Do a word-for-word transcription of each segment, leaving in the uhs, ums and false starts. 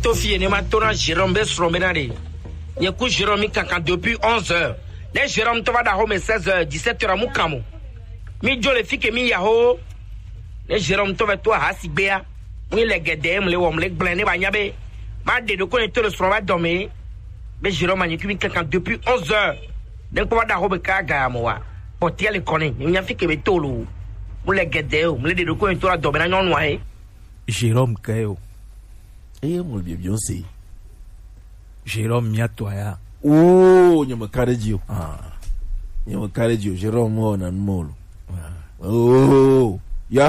Tofi et Matona Jérôme Besromenade. Yekou Jérôme Kaka depuis onze heures. Les Jérôme Tova da home seize heures, dix-sept heures à Moukamo. Mi jo le fike mi yaho. Les Jérôme Tova toi Hasibea. Oui les guedem, les wom, les blindés, banyabe. Ma de de connaître le soir dormir. Mais Jérôme a Yekou Kaka depuis onze heures. Donc pour da home kaga moa. Pour tirer les connaître. Il y a fike betolo. Moule guedem, les de de connaître la dormir non noé. Jérôme Kayo. Eh, mon bien Beyoncé. Jérôme Miatoya. Oh, nyama karedio. Ah. Nyama karedio. Jérôme mo nan molo. Oh, ya.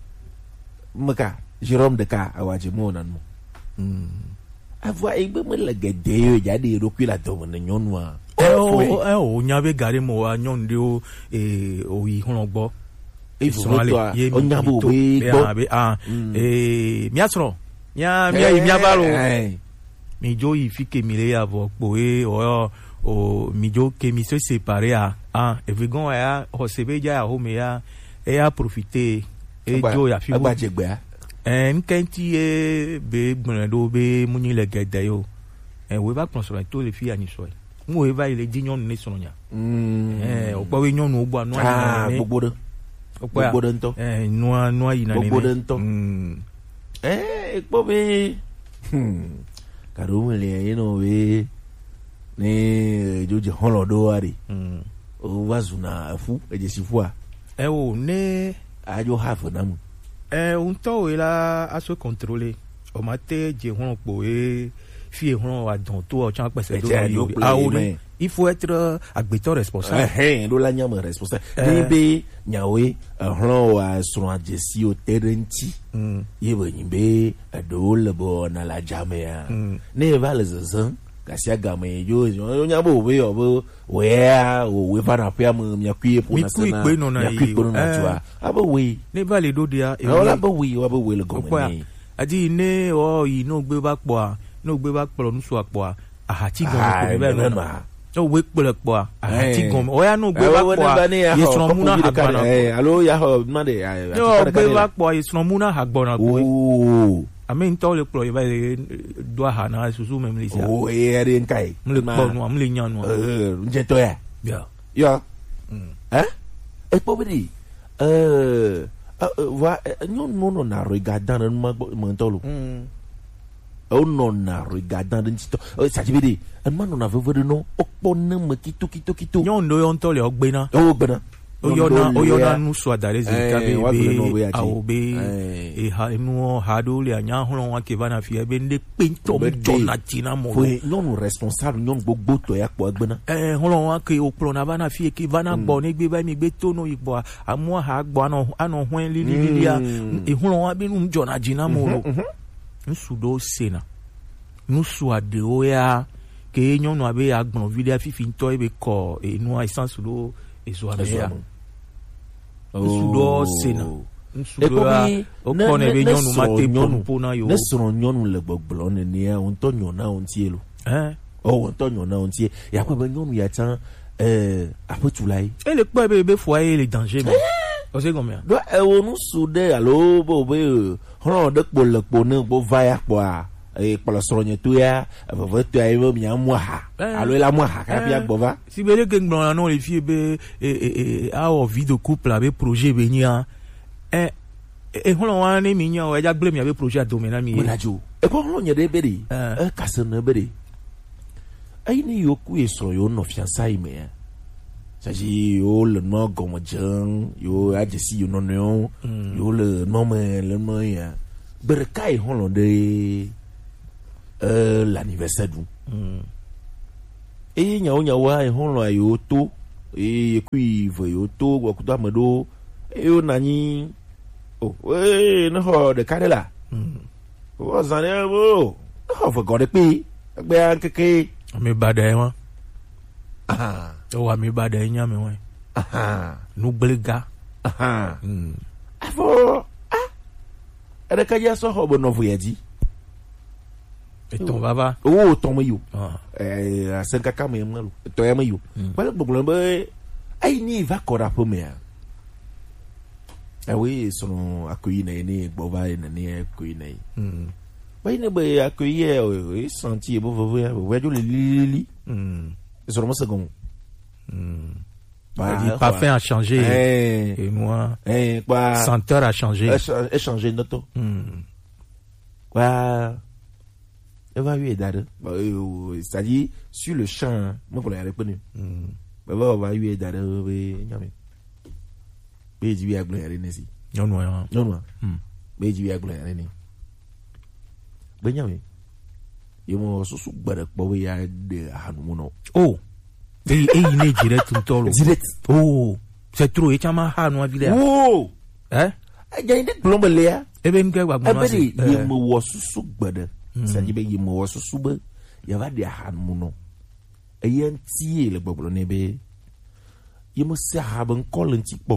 Maka Jérôme de ka awaje mo nan mo. Hmm. Avwa igbe mo la gede jadi roku la do na nyonwa. Eh o eh o nyabe gare mo wa nyonde o eh o yi hono gbo. E fo to o nyabo we gbo. Ah eh miatro. Nya mia yi miabalo. Mi jo yi fike mire ya vo po e o o mi jo ke mi se séparé a ah e vigon ya o sebe ja ho me ya e a profiter e jo ya fi wo agba jegbe a eh nkenti e be gbon do be munyi le gede yo e we ba so to le fi ani so mu we ba ile dinyon ne so nya eh o pa we nyon ogbo anu ah gbogbo gbogbo nto eh no no yi na ne gbogbo nto eh po be hmm karo le yino we ne joje holo do ari mm o wazuna afu eje sifua e o ne ajo hafu namu e un to we la aso contrôler o mate je hon po e fi hon wa don to o chan pese do yo a o ne il faut être agbeteur responsable eh do la nyama responsable bebe nyawe hon wa so ajesi o terenti mm yebo nyimbe do le bo na la jamea ne vale zan kasia game yo yo nyabo we obo we o we para pia mu myakwie po na sana myakwie po na tua abo we ne vale do dia e wala abo we abo we le gomo ni adi ne o yi no gbe ba po a no gbe ba po nu so apo a ahati gomo ko be no ma o we pele po a ahati gomo o ya no gbe ba po a yesron muna hagbana eh allo ya ho ma de no gbe ba po a yesron muna hagbana ko o amen to le pro ba do ha na susu memlisia o e ere nkai mle po no mle nyan no eh nje to ya ya ya eh e po bi eh wa nyon no na regardant ma mo tolo o no na regardant ntito o sa jibidi en man no na vevere no opo na makito kito kito nyon do yon tole ogbena o gbena o yona o yona nu so adare zikabe be aobe e ha nu ha do le anya hono wa ke bana fi ebe nde pinto mjona tina mo we non responsable non gbogbo to ya po gbena eh hono wa ke o pro na bana fi ke bana gbo ni gbe ba mi gbe to no ipo amu ha gbo ano ano hwen li li li ya e hono wa be nu mjona jina mo ro nsu do sena nu su ade o ya ke nyon no abe agbon video fifi nto ebe ko e nu essence do ezo ameya nsudo sena nsudo o ko ne be nyonu mate pompo na yo ne soro nyonu le gbogbo ne ne on to nyona on tielo eh o on to nyona on tie ya ko be nyonu ya tan eh apotulai e le pe be be foyer le danger mais o se combien do e wonu sude alo bo be hono de po le po ne bo va ya po a e pala soronye to ya avo to ya mo mi amwa ha alo la mwa ha ka bia gbova si be le gengbon na no le fi be e e a o vie de couple avec projet be ni a e e hono wa ni mi nya o ja gble mi avec projet adomena mi e lajo e ko hono nye de be de e kase na be de ai ni yo ku e so yo no fiançailles me ça ji yo le no gomo jang yo a de si yo no no yo le no me le no ya berkai hono de Euh, l'anniversaire du mm. et nya onya wa e hon lo ayoto e kui vo yoto wa kuda mado e o nani oh we no ho de kadela mm. o zane bo ho fo go de pe gbe an keke mi bada e wa aha o wa mi bada e nya mi wa aha nu gblega aha mm afo ah e de ka ya so ho bo no vo yedi et ton baba oh ton mayo ah eh a cinq ka me malo to ya mayo wala gbogbo be ai ni va kora po me ah oui sono accueilli ne ni gbova ne ni accueilli ne mm Bah, il n'est pas accueilli, il sentit, vous voyez, vous voyez, les lili. C'est sur mon second. Le parfum a changé. Et moi, senteur a changé. A changé, notre. Quoi? Évaluer d'ade. C'est-à-dire, sur le champ, moi, qu'on l'a répondu. Bah, va, va, lui, d'ade, oui, nyame. Mais, tu viens, gloire, ici. Non, non, non, non. Mais, tu viens, gloire, ici. Ben, nyame. Il m'a sous barak, bah, oui, à de Hanouno. Oh! Et il est direct tout tolo. Direct. Oh! C'est trop, et tu m'as Hanou, ville. Oh! Hein? Il y a une plombe là. Eh ben, il m'a sous barak. C'est-à-dire, il m'a sous barak. Il y avait des Hanouno. Et il y a un tiers, le bobo nebe. Il m'a sert à un col un petit peu.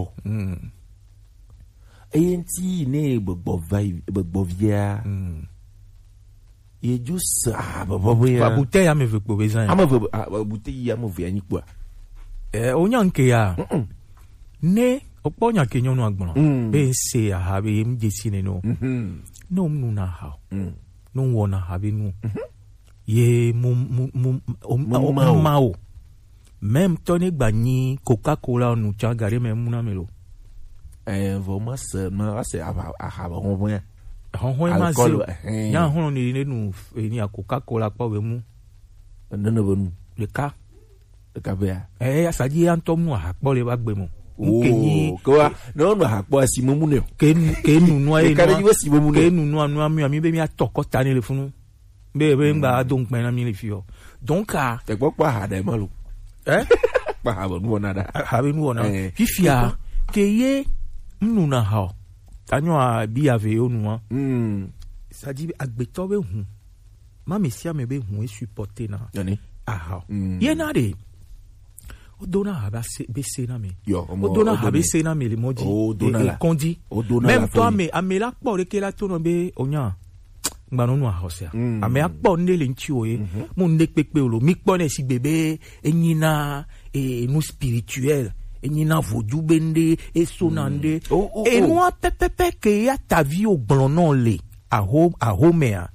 Et il y a un tiers, né, bobo vaille, bobo via. Il juste ah bah bah bouteille à me veut pour besoin ah me veut ah bouteille à me veut ni quoi eh onyanke ya ne oponya kenyo no agbon be se ha be m jesine no no mu na ha no wona ha be nu ye mu mu mu mao même tone gba ni Coca-Cola nu changare me mu na melo eh vraiment c'est ma c'est ah ah on voit hon ma zero ya hon ni ni nu ni Coca-Cola pa we mu nana bonu le ka le ka be eh ya saji an to mu ha po le ba gbe mu nkenyi ko no no ha po asi mu mu ne ke ke nu nu ai ka ni si mu ke nu nu anu ami ami be mi atoko ta ni le funu be be ngba don pe na mi le fi o donc a te gbo pa ha da ma lo eh pa ha bonu wona da ha be nu wona fifia ke ye nu na ha tanyo a bi ave onu wa mm ça dit agbeto be hu ma mesia me be hu e supporter na yani aha ye na de o dona ha ba se be se na me yo o dona ha be se na me le moji e kondi même toi me amela po le ke la to no be onya ngba no nu a hosia ame akpo nle le nchi oye mo nde pepe o lo mi po na si bebe enyina e nu spirituel enyina vodu bende e sonande e no pepepe ke ya ta vie o gbon no le a home a home a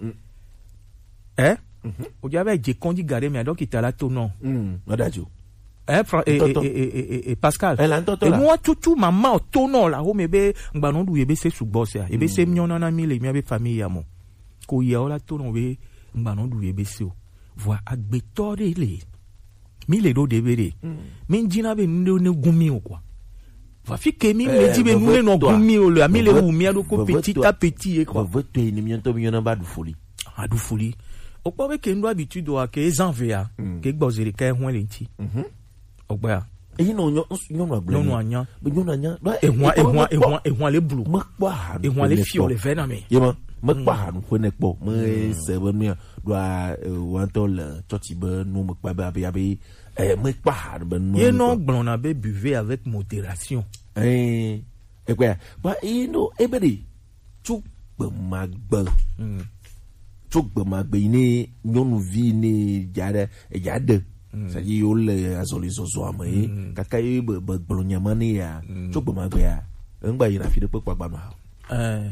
eh o ja be je kondi gare me donc itala to no mm odajo eh et et et Pascal et moi tout tout maman to no la home be ngba no du ye be se subo se e be se mnyona na mi le mi be famille ya mo ko ye o la to no be ngba no du ye be se o voi agbetore le mi le do debere mi njina be nde ne gumi o kwa va fi ke mi le di be nu le no gumi o le ami le wu mi ado ko petit à petit e kwa vote ni mi to mi yona ba du foli a du foli o po be ke ndo habitude o ke zanvea ke gbozere ka ehun le nti ogba e no nyo nyo no agble no anya be nyo na nya ehun ehun ehun ehun le blu ma pa ha ehun le fio le vena me yema ma pa ha no ko ne po ma se be mi do a wanto le choti be no ma pa ba ba eh ma pa ha be no ye no gbon na be buvez avec modération eh e kwa ba e no e be di tu be ma gba tu be ma gba ni nyonu vi ni jare e jade ça dit yo le azoli zozo amé kaka e be gbon nyamani ya tu be ma gba ya ngba yi na fi de pe pa gba no eh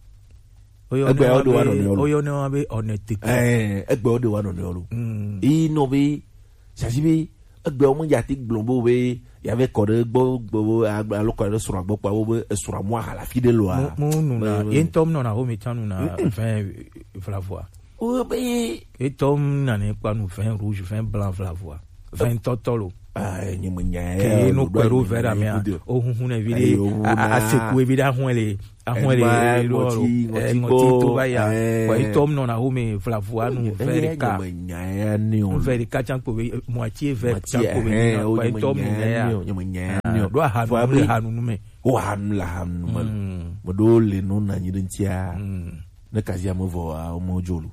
oyo no oyo no abe honnêteté eh egbe o de wa no ne olu e no be ça dit egbe o mo ya ti glombo be ya ve ko de gbo gbo alo ko de sura gbo pa wo be sura mo ala fi de lo a mo no na entom no na ho me tanu na fin vla voix o be entom na ne pa no fin rouge fin blanc vla voix fin totolo ah ni mo nya ke no kwero vera me o hunhun e vide a se ku e vide ahun ele ahun ele lo e ngoti to baya wa entom no na ho me vla voix no vera ka nya ni o vera ka chanpo moitié vera chanpo be wa entom nya ni mo nya ni do ha no le ha no me o ha no la ha no mo do le no na nyi ntia na kazi mo vo a mo jolu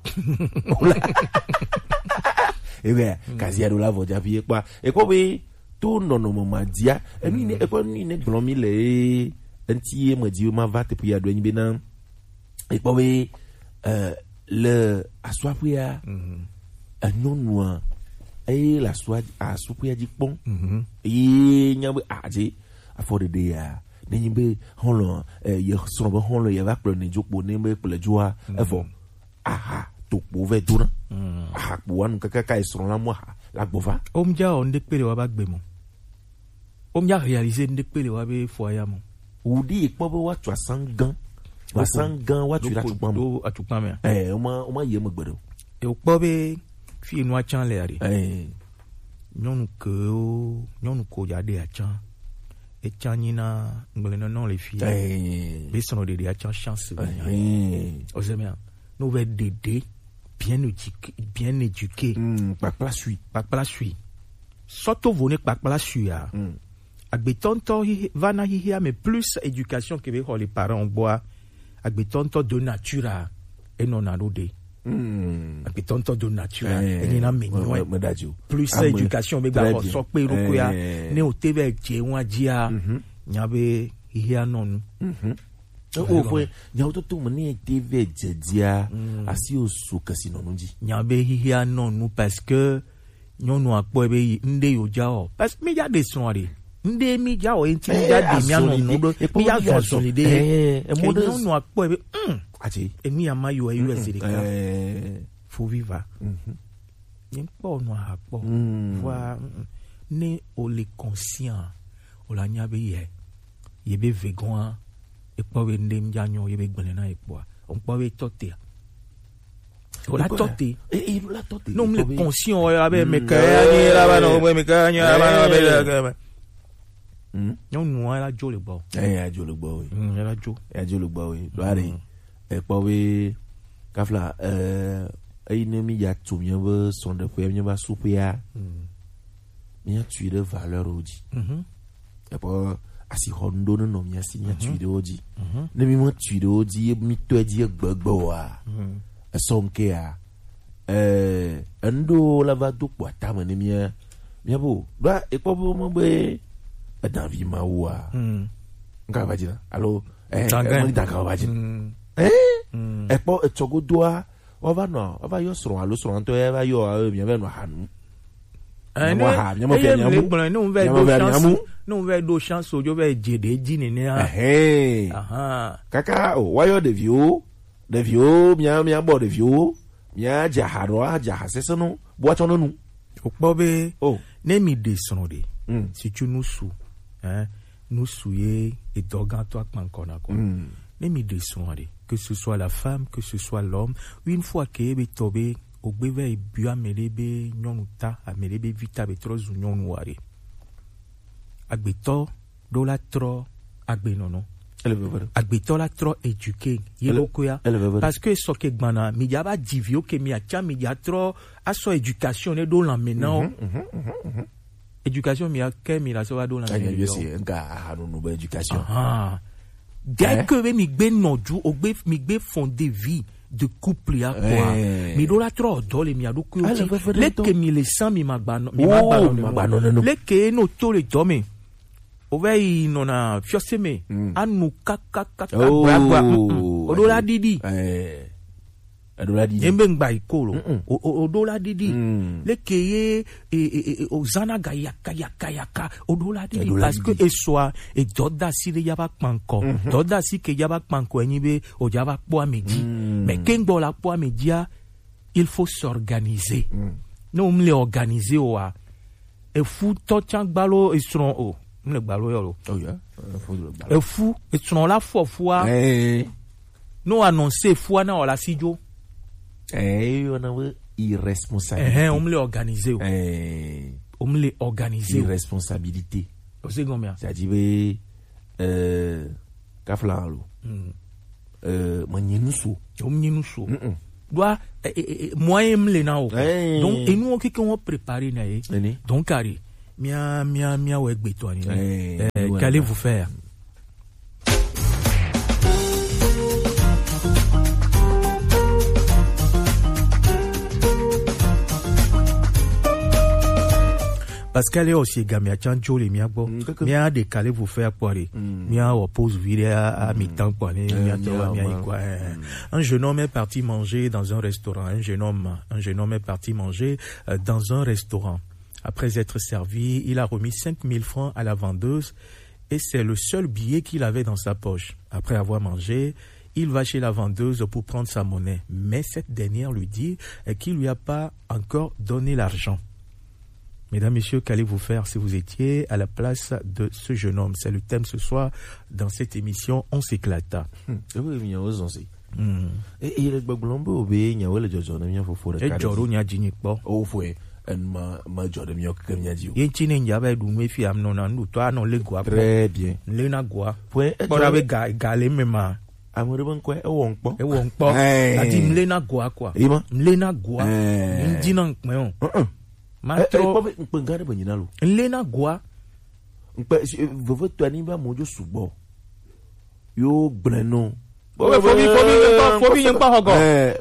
ewe kazi ya do la vo ja vie pa e ko be to no no mo madia e mi ne e ko ni ne gbon mi le enti e mo di ma va te pu ya do nyi be na e ko be euh le aswa pu ya anonwa e la swa asu pu ya di pon e nya be aje afode de ya ne nyi be hon lo e ye so be hon lo ye va pro ne jopo ne be ple joa e fo aha to pove dona aha buan kaka ka esron la moi la bova omja on de pele wa ba gbemo omja réaliser de pele wa be foya mo udi ikpobe wa twa sangan wa sangan wa tu la tu pam a tu pam eh o ma o ma ye mo gbedo e o pobe fi no a chan le ari eh nyonu ko nyonu ko ya de a chan e chan ni na ngbele no non les filles eh be sono de de a chan chance eh o se bien nous va dédé bien éduqué bien éduqué mm pa pa suit pa pa suit surtout voner pa pa suit a agbetonto va na hi mais plus éducation que les parents bois agbetonto de nature et non anodé mm agbetonto de nature et ni na menyo plus éducation be ba so pe roko ya ne o tebe je won ajia nya be hi anonu o foi nya to to mani tebe jedia asi o su kasi nonu ji nya be hi anonu parce que nyonu apo be nde yo ja o parce que me ja de sonre nde mi ja o enti mi ja de mi anu no do mi ja so so ni de e mo de nyonu apo be mm ati emi amayo e U S D ka faut vivre yen po no apo voi ne o le conscient o la nya be ye ye be vegan e po be nde mi ja nyo ye be gbele na e po on po be tote o la tote e la tote non le conscient o abe me ka ni la ba no me ka ni la ba no be mm non no la jo le bo eh ya jo le bo we mm la jo ya jo le bo we do are e po we kafla euh ai ne mi ya tu mi ba son de pe mi ba soupe ya mi tu de valeur oji mhm e po asi hondo no mi asi mi tu de oji ne mi mo tu de oji mi to di gbogbo wa sonke a eh ando lava do kwata mane mia mia bo ba e po bo mo be davi ma wa mm nga ba jina allo eh mo da ka ba jina eh e po e togo doa o va no o va yo soro allo soro anto e va yo a mia be no hanu eh no ha mia mo fe mia mo no ve do chance no ve do chance o jo ve jede jini ni a eh aha kaka o wa yo de view de view mia mia bo de view mia jaharo a jahasese no bo achono nu o po be oh ne mi de sono de si tu nous sous hein nous souiller et d'organ toi pankona quoi ne mi de sono de que ce soit la femme que ce soit l'homme une fois que be tobe o gbeve e bua melebe nyonuta a melebe vita be trozu nyonu ware agbeto do la tro agbe nono agbetola trop éduqué yelokoya parce que so ke gbana mi ja ba divio ke mi acha mi ja trop aso éducation ne do la maintenant éducation mi a ke mi la so do la maintenant yo si nga hanu no ba éducation ah dès que mi gbe noju o gbe mi gbe fonder vie de couple ya quoi mi do la trop do le mi adoku le ke mi le san mi magbano mi magbano le ke no to le domi ovei nona fioseme anu kaka kaka bra odola didi eh odola didi embe ngba ikolo odola didi lekeye e ozana gaya kaya kaya ka odola didi parce que e soit e doda si le yaba panko doda si ke yaba panko enibe o yaba po ameji mais kengbo la po amedia il faut s'organiser no mle organiser wa e fu to changbalo e stron o le gbalo yo oh yeah e fou e tron la fo fois eh no annoncer fois na ola sijo eh on a irresponsabilité eh on me organiser eh on me organiser irresponsabilité o se combien ça dit euh kaflalo euh manyinusu o manyinusu doit moyen me le na o donc et nous qui on préparer na e donc carré Mia, mia, mia, ouais, béton. Qu'allez-vous faire? Parce qu'elle est aussi gamia chancho les mia bo mia de qu'allez vous faire pour aller mia oppose vide à mi-temps pour aller mia toi mia quoi un jeune homme est parti manger dans un restaurant un jeune homme un jeune homme est parti manger dans un restaurant. Après être servi, il a remis cinq mille francs à la vendeuse et c'est le seul billet qu'il avait dans sa poche. Après avoir mangé, Il va chez la vendeuse pour prendre sa monnaie. Mais cette dernière lui dit qu'il lui a pas encore donné l'argent. Mesdames, Messieurs, qu'allez-vous faire si vous étiez à la place de ce jeune homme? C'est le thème ce soir dans cette émission. On s'éclata. Oui, mais on s'en sait. Et il est bablombo obé, il y a le jojo na mia fofo de Et joro nya jini po. Oh foué, en ma ma jojo de mia que mia dio. Yen chine nya ba du me fi am no na nu to anon le gwa. Très bien. Le na gwa. Point. Bora be ga ga le mema. Amore ban kwa e won po. E won po. Ati mle na gwa kwa. Ima. Mle na gwa. Ndi na nkpe on. Uh-uh. Ma tro. Mpe ngare ban yinalo. Mle na gwa. Mpe vovo to ani ba mojo subo. Yo breno. Fobi fobi fobi yen pa hogo. Eh.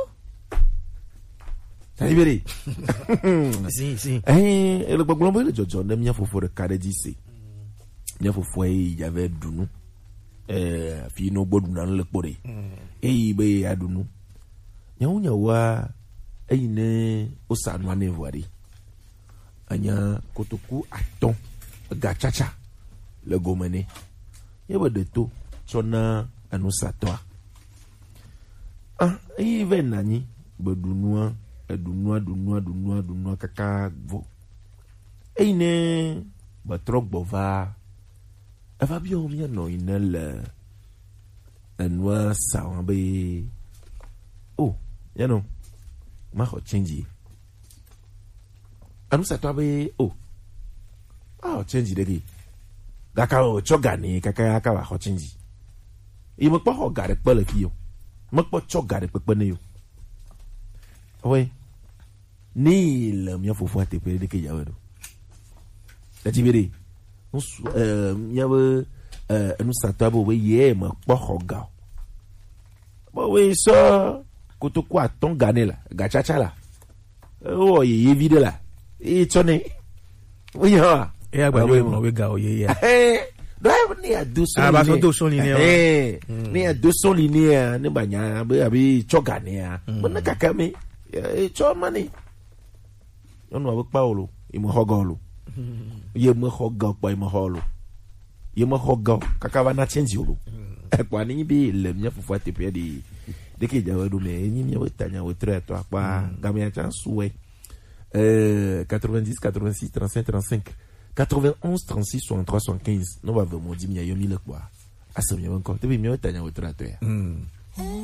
Saibere. Si si. Eh, le bablombo le jojo na mia fofo de kadeji se. Mia fofo e y avait dunu. Eh, fi no bodu na le pore. Eh be adunu. Nya unya wa eh ne osanu ane voari. Anya kotoku aton gachacha le gomene. Yeba de to chona anusa toi. Ah, eh ve nani bodunua edunua dunua dunua dunua kaka vo. Eh ne batrok bova. Eva bien bien non inel enwa sawabe. Oh, ya no. Ma ho change. Anu sa to be oh. Ah, change de ki. Gaka o chogani kaka aka wa ho change. I mo po ho gare pe le fi yo. Mo po chogare pe pe ne yo. Oui. Ni le mia fofo ate pe de ke ya wedo. La ti veri. Nous euh yawe euh nous s'attabo we ye ma po hoga. Bo we so koto kwa ton gane la, gachacha la. Oh ye vide la. E chone. Oui ha. E agba we mo we ga oye ya. Eh, drive ni a deux son. Ah ba so deux son linéaire. Eh, ni a deux son linéaire ne banya be abi chogane ya. Bona kakame. E cho mani. Ono wa pa olo, e mo hoga olo. Ye me hoga pa me holo. Ye me hoga kaka va na change olo. E kwa ni bi le mia fufu ate pe di de ke ja wedu me ni mia wetanya wetre to apa gamia chance ouais. Euh quatre-vingt-dix quatre-vingt-six trente-cinq trente-cinq quatre-vingt-onze trente-six soixante-trois soixante-quinze. Non va vraiment dire mia yo mi le quoi. Asa mia encore te bi mia wetanya wetre to ya.